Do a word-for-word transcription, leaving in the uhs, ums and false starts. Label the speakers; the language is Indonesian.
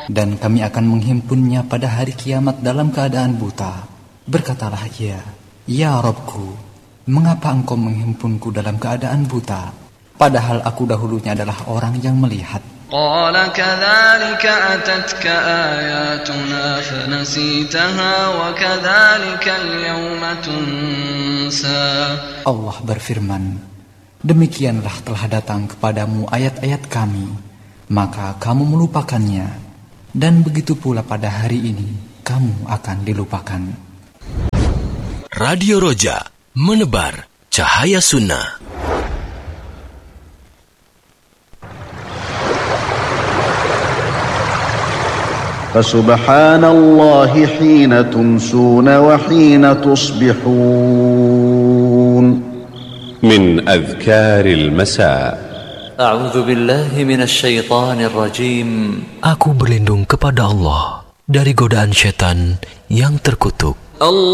Speaker 1: dan kami akan menghimpunnya pada hari kiamat dalam keadaan buta. Berkatalah ia, "Ya Rabbku, mengapa engkau menghimpunku dalam keadaan buta, padahal aku dahulunya adalah orang yang melihat?"
Speaker 2: قال كذلك أتتك آياتنا فنسيتها وكذلك اليوم تنسى.
Speaker 1: Allah berfirman, "Demikianlah telah datang kepadamu ayat-ayat kami, maka kamu melupakannya, dan begitu pula pada hari ini kamu akan dilupakan."
Speaker 3: Radio Roja, menebar cahaya sunnah.
Speaker 4: فسبحان الله حين تمسون وحين تصبحون.
Speaker 5: من أذكار المساء.
Speaker 6: أعوذ بالله من الشيطان الرجيم.
Speaker 3: Aku berlindung kepada Allah dari godaan syaitan yang terkutuk.